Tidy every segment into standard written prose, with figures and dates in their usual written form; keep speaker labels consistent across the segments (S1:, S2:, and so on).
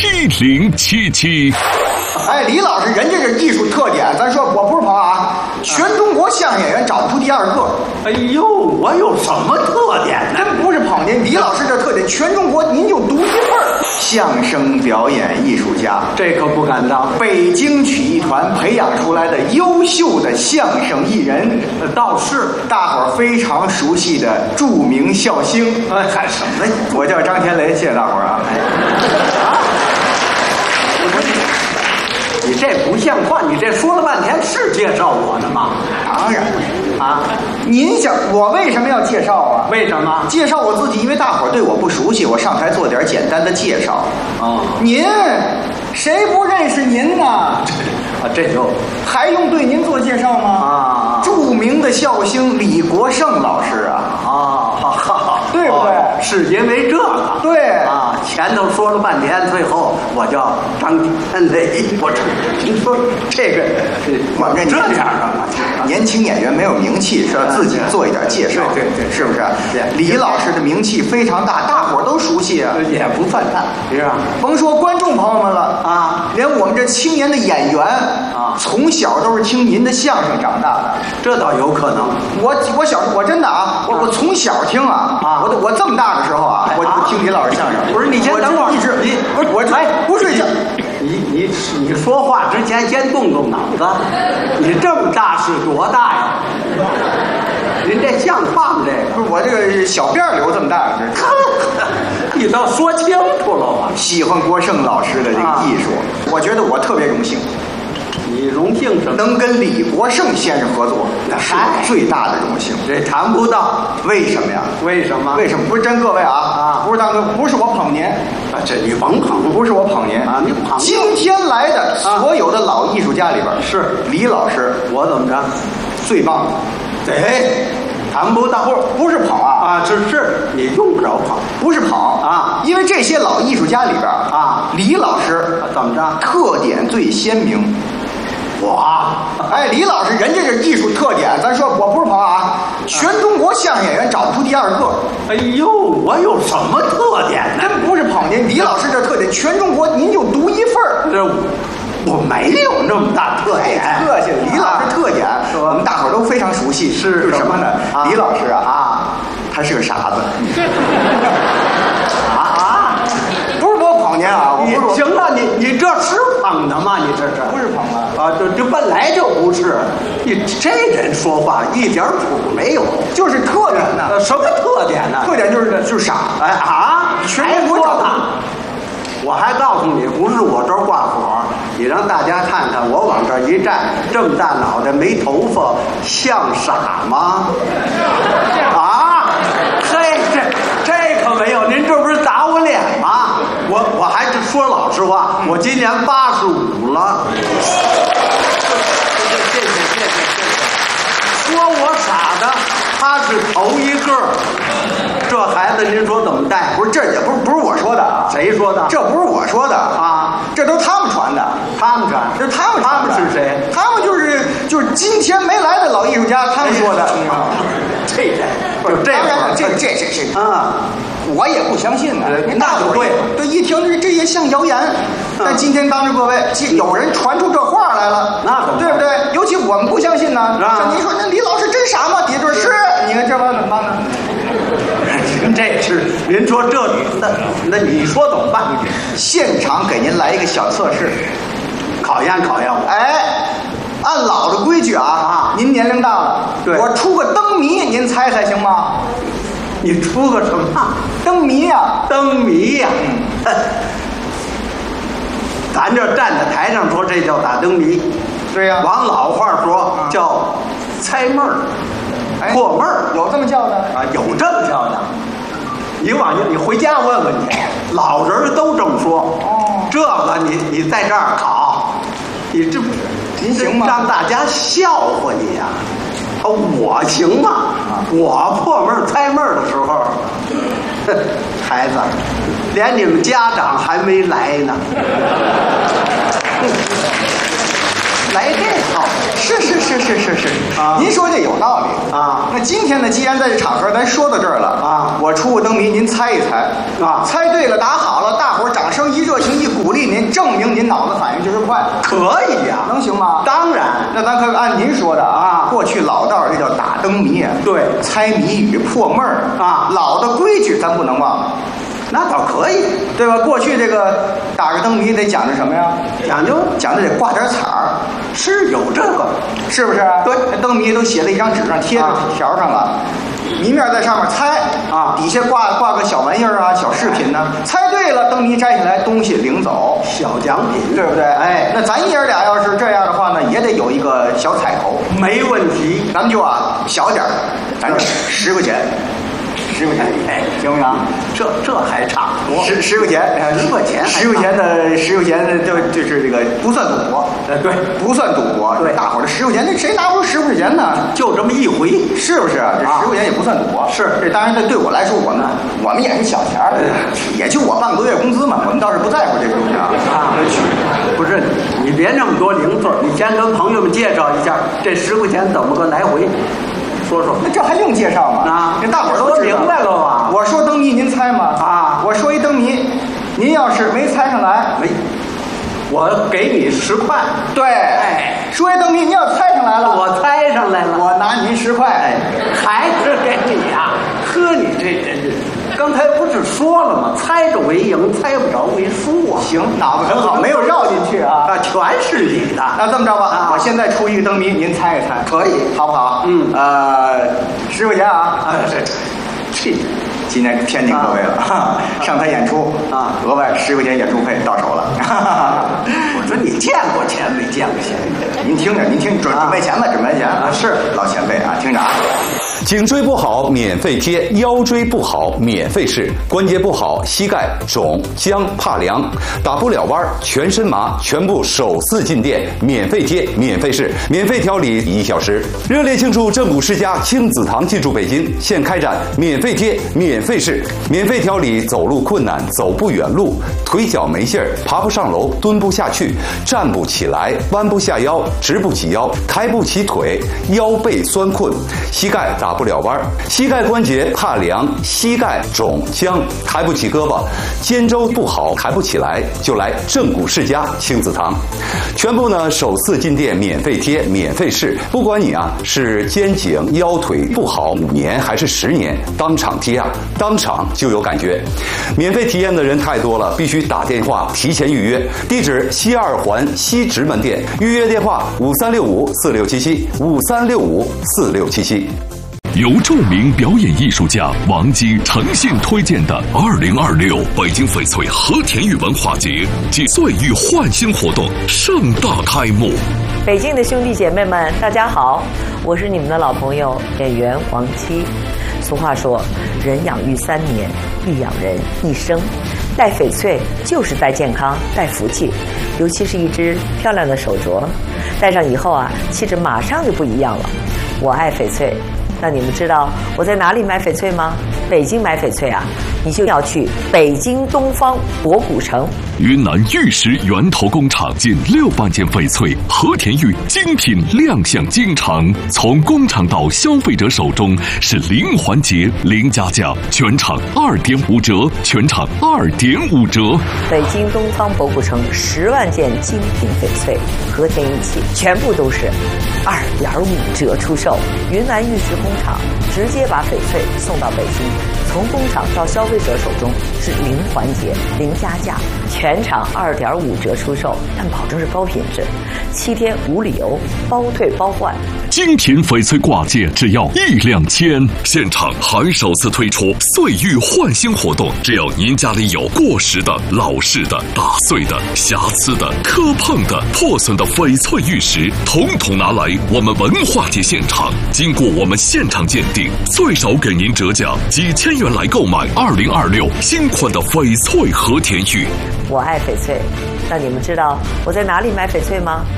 S1: 1077。
S2: 哎，李老师，人家这艺术特点，咱说我不是捧啊，全中国相声演员找不出第二个。
S3: 哎呦，我有什么特点呢？
S2: 真不是捧您，李老师这特点，全中国您就独一份儿。相声表演艺术家，
S3: 这可不敢当。
S2: 北京曲艺团培养出来的优秀的相声艺人，
S3: 倒是
S2: 大伙儿非常熟悉的著名笑星。
S3: 哎，喊什么？
S2: 我叫张天雷，谢谢大伙儿啊。
S3: 你这不像话！你这说了半天是介绍我呢吗？
S2: 当然
S3: 啊，
S2: 您想我为什么要介绍啊？
S3: 为什么
S2: 介绍我自己？因为大伙儿对我不熟悉，我上台做点简单的介绍。
S3: 哦，
S2: 您谁不认识您呢？
S3: 啊，这就
S2: 还用对您做介绍吗？
S3: 啊，
S2: 著名的笑星李国盛老师啊。
S3: 啊，
S2: 对不对？
S3: 是因为这个。
S2: 对
S3: 啊，前头说了半天，最后我叫张天雷。我听说这个，
S2: 我这
S3: 这样的
S2: 年轻演员没有名气，是要自己做一点介绍，
S3: 对，
S2: 是不是？
S3: 对，
S2: 李老师的名气非常大，大伙儿都熟悉啊，
S3: 也不算大，是吧？
S2: 甭说观众朋友们了
S3: 啊，
S2: 连我们这青年的演员
S3: 啊，
S2: 从小都是听您的相声长大的，
S3: 这倒有可能。
S2: 我小时候我真的啊，我从小听啊，我这么大的时候啊，我就听李老师相声。
S3: 不是你先等会儿，
S2: 一直
S3: 你
S2: 我不睡觉。
S3: 你说话之前先动动脑子，你这么大是多大呀？您这像话吗？这个
S2: 不是我这个小辫儿留这么大，
S3: 你倒说清楚了吧？
S2: 喜欢国盛老师的这个艺术，我觉得我特别荣幸。
S3: 你荣幸什么？
S2: 能跟李国盛先生合作，那是我最大的荣幸。
S3: 这谈不到，
S2: 为什么呀？
S3: 为什么？
S2: 为什么？不是真各位啊，不是大哥，不是我捧您
S3: 啊，这你甭捧，
S2: 不是我捧您
S3: 啊，你捧。
S2: 今天来的所有的老艺术家里边，
S3: 是
S2: 李老师，
S3: 我怎么着？
S2: 最棒的。
S3: 哎，谈不到，
S2: 不是捧啊，
S3: 是你用不着捧，
S2: 不是捧
S3: 啊，
S2: 因为这些老艺术家里边
S3: 啊，
S2: 李老师
S3: 怎么着？
S2: 特点最鲜明。
S3: 哇，
S2: 哎，李老师，人家这艺术特点，咱说我不是捧啊，全中国相声演员找不出第二个。
S3: 哎呦，我有什么特点呢？
S2: 真不是捧您，李老师这特点，全中国您就独一份儿。
S3: 这我没有那么大特点。
S2: 客气了，李老师特点，我们大伙儿都非常熟悉，是什么呢？李老师啊，他是个傻子。不是我捧您啊，我不是。
S3: 行了，你这是捧的吗？你这是
S2: 不是捧啊？
S3: 这本来就不是。你这人说话一点谱没有，
S2: 就是特点呢。
S3: 什么特点呢？
S2: 特点就是傻。
S3: 哎啊，
S2: 全国找他。
S3: 我还告诉你，不是我这儿挂火，你让大家看看，我往这儿一站，这么大脑袋没头发，像傻吗？啊，这可没有，您这不是打我脸吗？我还是说老实话，我今年85了。谢谢。说我傻的，他是头一个。这孩子您说怎么带？
S2: 不是，这也不是我说的啊。
S3: 谁说的？
S2: 这不是我说的
S3: 啊，
S2: 这都是他们传的。
S3: 他们传，
S2: 这他们
S3: 是谁？
S2: 他们就是今天没来的老艺术家，他们说的。
S3: 这啊，
S2: 我也不相信呢。
S3: 那就对了。
S2: 对，一听这也像谣言。但今天当着各位，有人传出这话来了，
S3: 那
S2: 对不对？尤其我们不相信呢。您说那李老师真傻吗？底下是，你看这玩意儿怎么办呢？
S3: 这是您说这那你说怎么办？
S2: 现场给您来一个小测试，
S3: 考验我。
S2: 哎，按老的规矩啊，您年龄大了，
S3: 对，
S2: 我出个灯谜，您猜猜行吗？
S3: 你出个什么？
S2: 灯谜呀，
S3: 灯谜呀。咱这站在台上说，这叫打灯谜。
S2: 对呀。
S3: 往老话说叫猜闷儿。破闷儿，
S2: 有这么叫的
S3: 啊？有这么叫的。你回家问问去，老人都这么说。
S2: 哦，
S3: 这个你在这儿考，你这
S2: 您行吗？
S3: 让大家笑话你呀！我行吗？我破闷猜闷的时候，孩子，连你们家长还没来呢。 来这套。
S2: 是啊，您说这有道理
S3: 啊。
S2: 那今天呢，既然在这场合咱说到这儿了啊，我出个灯谜，您猜一猜啊，猜对了，答好了，大伙儿掌声一热情一鼓励您，证明您脑子反应就是快，
S3: 可以呀，
S2: 能行吗？
S3: 当然，
S2: 那咱可按您说的啊，过去老道这叫打灯谜啊，
S3: 对，
S2: 猜谜语破闷儿啊，老的规矩咱不能忘了。
S3: 那倒可以，
S2: 对吧？过去这个打个灯谜得讲究什么呀？讲究得挂点彩儿，
S3: 是有这个，
S2: 是不是？
S3: 对，
S2: 灯谜都写在一张纸上，贴在条上了，谜面在上面猜啊，底下挂个小玩意儿啊，小饰品呢，猜对了，灯谜摘下来，东西领走，
S3: 小奖品，
S2: 对不对？哎，那咱爷儿俩要是这样的话呢，也得有一个小彩头，
S3: 没问题，
S2: 咱们就小点儿，咱10块钱。10块钱，哎，行不行？
S3: 这还差不多。
S2: 10块钱
S3: ，10块钱
S2: ，10块钱的就是这个不算赌博，
S3: 对，
S2: 不算赌博。
S3: 对，
S2: 大伙儿这10块钱，那谁拿不出10块钱呢？
S3: 就这么一回，
S2: 是不是？这10块钱也不算赌博。
S3: 是，
S2: 这当然，对我来说，我们也是小钱儿，也就我半个多月工资嘛，我们倒是不在乎这东西啊。
S3: 不是，你别那么多零碎，你先跟朋友们介绍一下这10块钱怎么个来回。说，
S2: 那这还用介绍吗？
S3: 啊，
S2: 这大伙儿都
S3: 明白了吧？
S2: 我说灯谜，您猜吗？
S3: 啊，
S2: 我说一灯谜，您要是没猜上来，
S3: 我给你10块。
S2: 对，哎，说一灯谜，您要猜上来了，
S3: 我猜上来了，
S2: 我拿您10块，哎，
S3: 还是给你呀？呵，你这人，刚才不是说了吗？猜着为赢，猜不着为输啊！
S2: 行，脑子很好，没有绕进去啊，
S3: 全是你的。
S2: 那这么着吧，我现在出一个灯谜，您猜一猜，
S3: 可以，
S2: 好不好？
S3: 嗯
S2: ，10块钱啊，
S3: 这
S2: 今天天津各位了，上台演出啊，额外10块钱演出费到手了。
S3: 我说你见过钱没见过钱？
S2: 您听着，准备钱吧，准备钱啊，是老前辈啊，听着啊。
S1: 颈椎不好免费贴，腰椎不好免费试，关节不好膝盖肿僵怕凉，打不了弯全身麻，全部首次进店免费贴免费试，免费调理1小时。热烈庆祝正骨世家亲子堂进驻北京，现开展免费贴免费试，免费调理走路困难走不远路，腿脚没劲儿爬不上楼蹲不下去站不起来弯不下腰直不起腰抬不起腿腰背酸困膝盖打不了弯，膝盖关节怕凉，膝盖肿僵，抬不起胳膊，肩周不好抬不起来，就来正骨世家亲子堂。全部呢首次进店免费贴免费试，不管你是肩颈腰腿不好5年还是10年，当场贴当场就有感觉。免费体验的人太多了，必须打电话提前预约。地址西2环西直门店，预约电话5365467753654677。
S4: 由著名表演艺术家王姬诚信推荐的2026北京翡翠和田玉文化节暨岁玉焕新活动盛大开幕。
S5: 北京的兄弟姐妹们，大家好，我是你们的老朋友演员王姬。俗话说，人养育3年，必养人一生。戴翡翠就是戴健康，戴福气，尤其是一只漂亮的手镯，戴上以后气质马上就不一样了。我爱翡翠。那你们知道我在哪里买翡翠吗？北京买翡翠你就要去北京东方博古城。
S4: 云南玉石源头工厂近6万件翡翠和田玉精品亮相京城，从工厂到消费者手中是零环节零加价，全场2.5折，全场2.5折。
S5: 北京东方博古城10万件精品翡翠和田玉器，全部都是2.5折出售。云南玉石工厂直接把翡翠送到北京，从工厂到消费者手中是零环节零加价，全场2.5折出售，但保证是高品质，7天无理由，包退包换。
S4: 精品翡翠挂件只要1-2千，现场还首次推出岁玉焕新活动，只要您家里有过时的、老式的、打碎的、瑕疵的、磕碰的、破损的翡翠玉石，统统拿来我们文化节现场，经过我们现场鉴定，最少给您折价几千元来购买2026新款的翡翠和田玉。
S5: 我爱翡翠。那你们知道我在哪里买翡翠吗？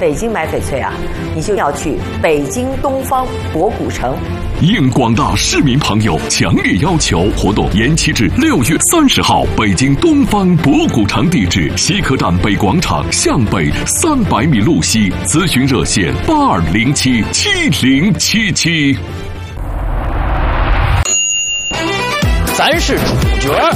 S5: 北京买翡翠啊，你就要去北京东方博古城。
S4: 应广大市民朋友强烈要求，活动延期至6月30号。北京东方博古城地址：西客站北广场向北300米路西。咨询热线82077077。
S6: 咱是主角。